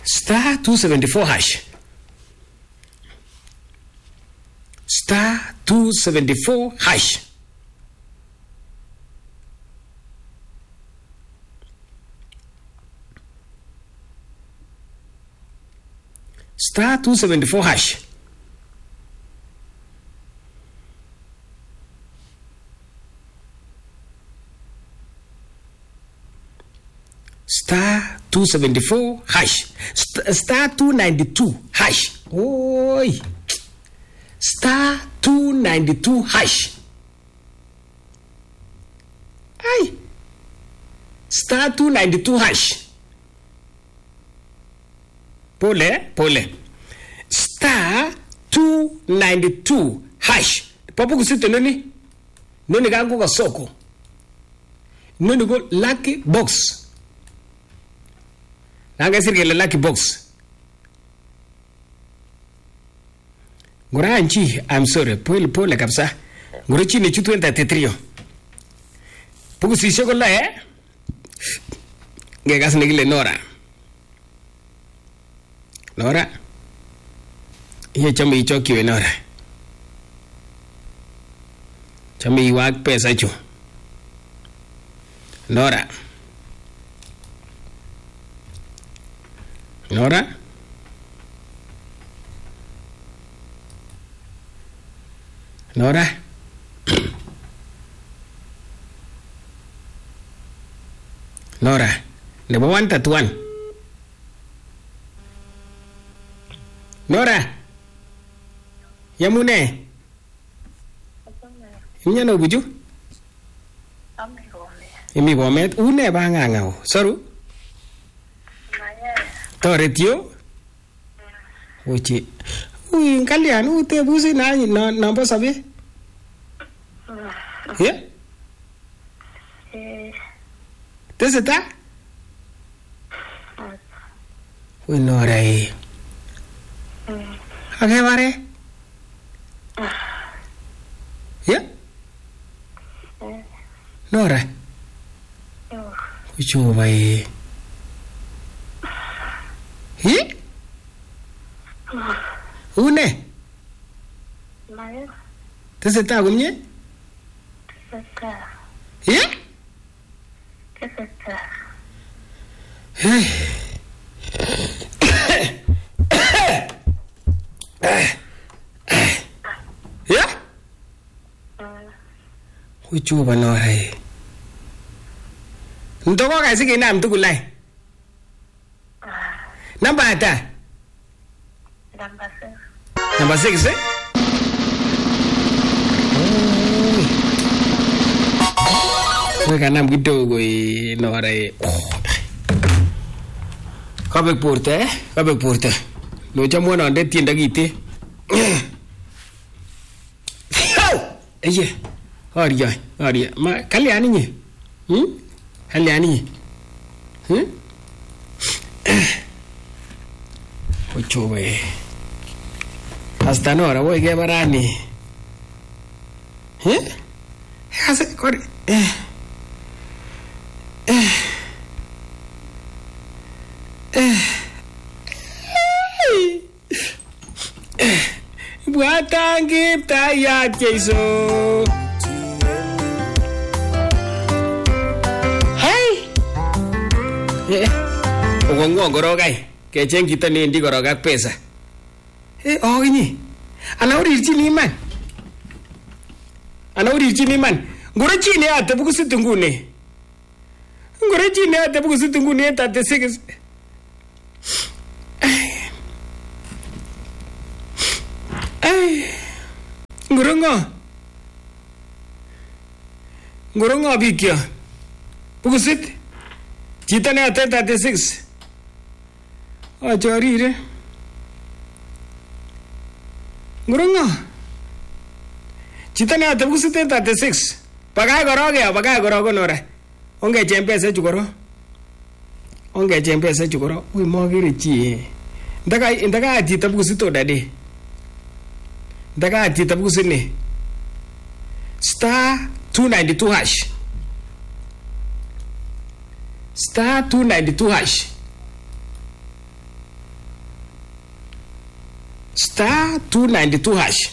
Star 274 hash. Star 274 hash. Star 274 hash. Star 274 hash. Star 292 hash. Oi. Star 292 hash. Ay. Star 292 hash. Pole. Star 292 hash. Papu kusito noni? Noni gangu ka soko. Noni go lucky box. Nanga sirgele lucky box. Ngura anchi, I'm sorry. Pole kapsa. Ngura chini chutu enta tetrio. Puku sisyo ko la Ngegas nigile Nora. Nora. Iye chami ichoki we Nora. Chami iwag pesa chu. Nora. Nora. Nora. Nora. Nebo 131. Nora. Yamune. Imnya no buju? Imi bomet une ba ngangao. Soru. Toretio. Uchi. Ui kalian ute busi na nampo sabi. Ya? Teseta? Ui Nora e. Ake bare? Ya? Nora. Uchu bai. Hi? Une? Teseta kumye? Ya? Hey. Ya? Uchu ba Nora e. Ntoko kasi kinam tukulay. Number ata? Number 6 eh? Weka nam kidogo Nora e. Kabek porte. Lo chamwana ande tienda kite. Eye. Aria. Ma kaliani nye. Kaliani. Ochowe. Hasta Nora voy ke barani. Hace kori. Buatang taya Jesu. Hey. Ugongo gorogai. Kecheng kita ni ndi gorogak pesa. Oh ini. Ana uri chini man. Ngoro chini ate buku situngune. Tate sekes. Ngorongo bikya. Buku sit. Chita ne ate 36. Ajari. Ngorongo. Chita ne ate buku sit 36. Pagai gorogo Nora. Onge chempesa chukoro. Ui mogiri chi. Ndaka ati tabuku sito dade. Ndaka ati tabuku sini. Star 292 hash. Star 292 hash. Star 292 hash.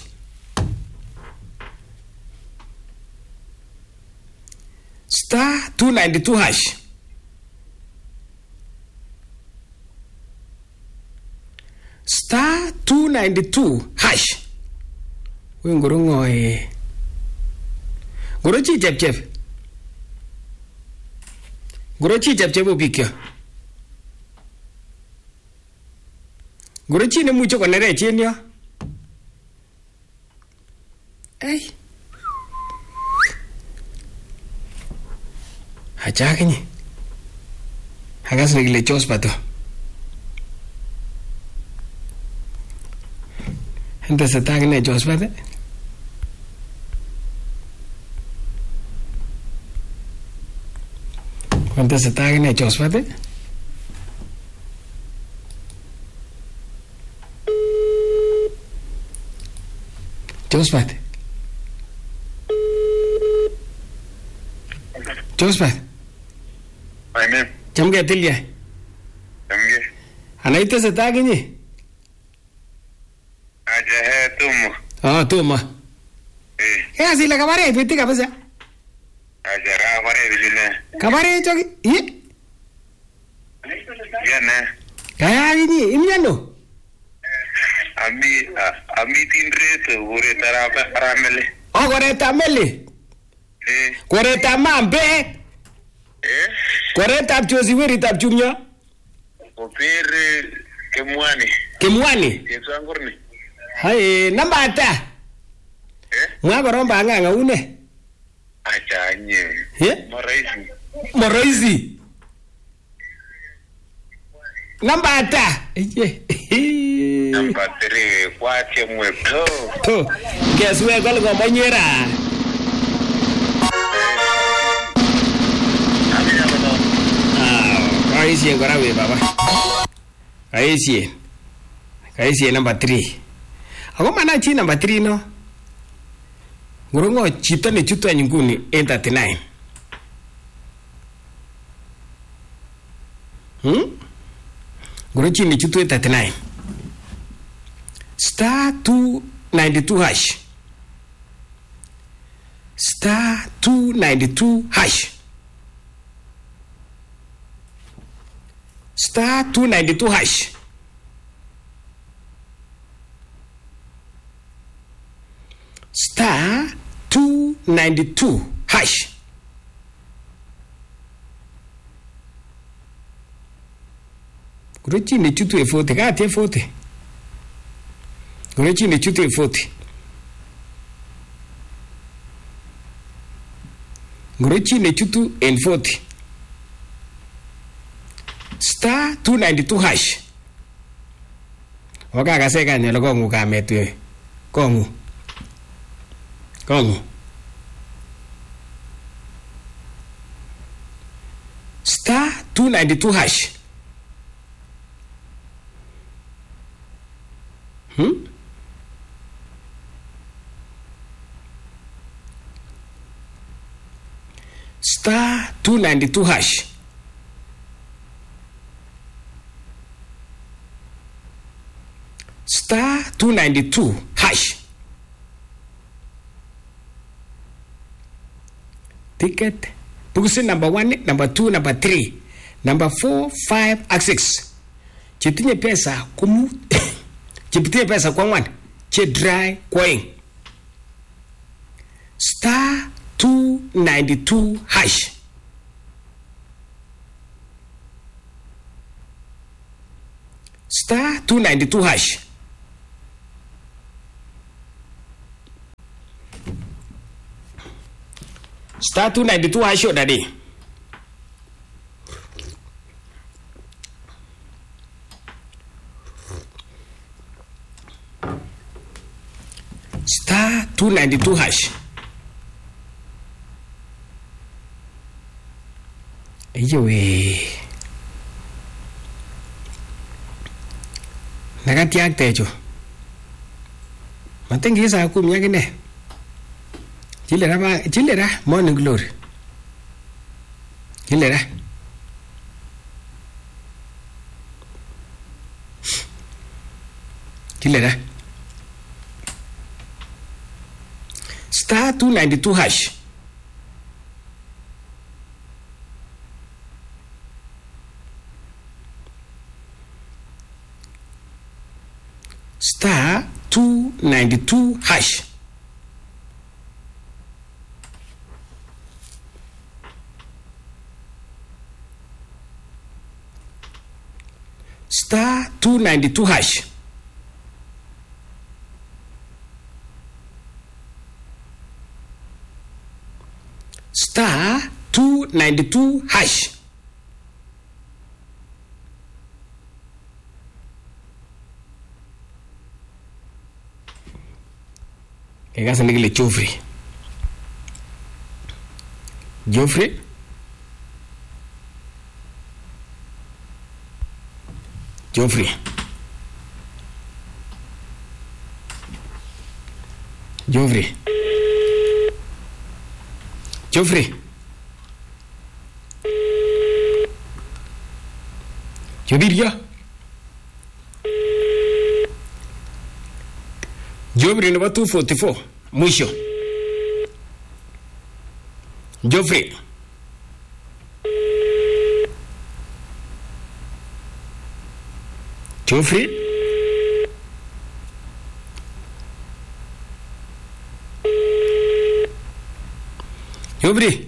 Star 292 hash. Star 292 hash. We ngurungoe. Nguruchi chep. Nguruchi chep ubikyo. Nguruchi ne mucho konere chen yo. Ei. Hachakinyi. Hagas regile chos pato. Entonces está en chos pato. ¿Cuánto se está en chos pato? Josephat. Amen. Chamge tilya. Chamge. Anaita se taginyi. Aja tumo. Tuma. Así la kabare piti kabisa. Aja kabare bisine. Kabare choki. Ye. Yana. Kaya gini imyano. Ami tindreto ure taramele. Kore tameli. Kore tamambe. Kore tap chosi wiri tap chumnya. Opere kemwani. Yesu angurni. Hai namba ata. Mwa koromba nganga une. Acha nye. Moroisi. Namba ata. Namba 3 kwache mwepo. To, guess we gonna go manyera. Kaisi ngora we baba. Kaisi number 3. Ako mana chi number 3 no. Ngurongo chito ne chuto nyinguni en 39. Ngurochi ne chuto 39. Star 292 hash. Star 292 hash. Star 292 hash. Star 292 hash. Ngurochi ne chuto 40 ka tie 40. Ngurochi ne chuto 40. Ngurochi ne chuto 40. Star 292 hash. Waka kaseka nyalo kongu kametwe. Kongu. Star 292 hash. Star 292 hash. Star 292 hash. Ticket. Pukusi number 1, number 2, number 3, number 4, 5, and 6. Chitinye pesa kumu. Chipitinye pesa kwa 1. Chidrai kwa ing. Star 292 hash. Star 292 hash. Star 292 hash yo daddy. Star 292 hash. Eyowe. Nakatiak techo. Matengi sa kumi yakine. Chilera morning glory. Chilera. Star 292 hash. Star 292 hash. Star 292 hash. Star 292 hash. Kaya nigile Joffrey. Joffrey. Joffrey. Joffrey. Joffrey. Jobiria. Joffrey number 244. Mwisho. Joffrey. Joffrey. Joffrey.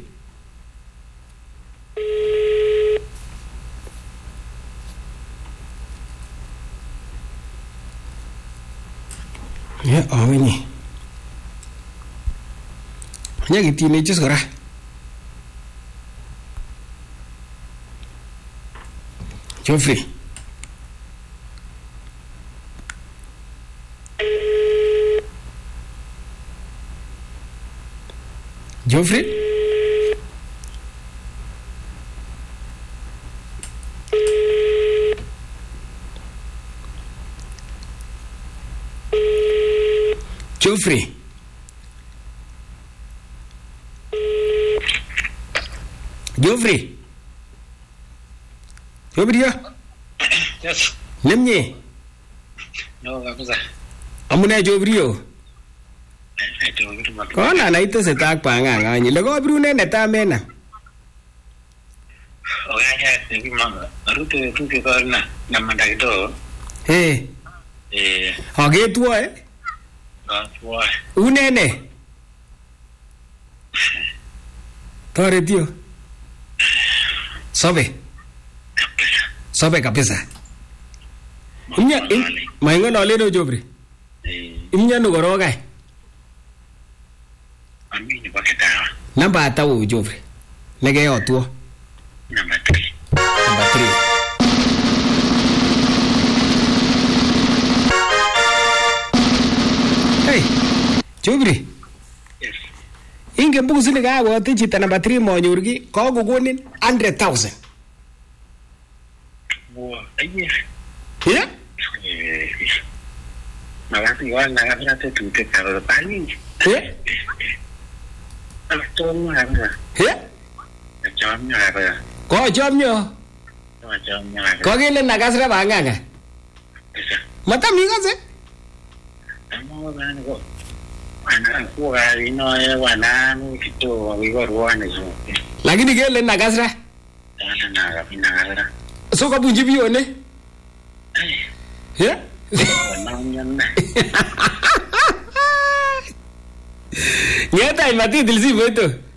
Ya, oh ini. Hanya gitu ini aja sekarang. Joffrey. Joffrey. Joffrey. Joffrey. Joffrey ya? Yes. Nemnye. No, kabisa. Amune Joffrey yo. Kona na ito sa takpanga ngani. Lego brune neta mena. Oya ni mama. Arute tu ke kana na mandagito. Eh. Age tuo eh. Tuo. Unene. Tore dio. Sobe. Sobe kabisa. Imnya maingo nole no Joffrey. Imnya no goroga. Amini baketa. Namba atawo Joffrey. Lege yo tuo. Number 3. Number 3. Hey, Joffrey. Yes. Inge mbugu sile ga wote chita number 3 mo nyurgi ko gogonin 100,000. Wow, aye. Yeah? Magati wala na kabila tu te karo pani. Yeah? Ala to mo ha. Yeah? Jam nya ha. Ko jomnyo. Jam nya ha. Ko gele nagasra banganga. Esa. Mata mingase? Amo ba ko. Ana ko ga ino e wana ni kito wi go ruane so. Lakini gele nagasra. Ana na ga pinagara. So ko bunji bione? Yeah? Nyata imati dilsi beto.